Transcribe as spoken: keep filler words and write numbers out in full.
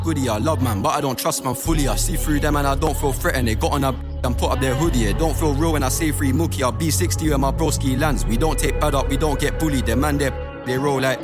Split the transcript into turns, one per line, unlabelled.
goodie, I love man, but I don't trust man fully. I see through them and I don't feel threatened. They got on a and put up their hoodie. It don't feel real when I say free Mookie. I'll be sixty where my broski lands. We don't take bad up, we don't get bullied. Them man, they, they roll like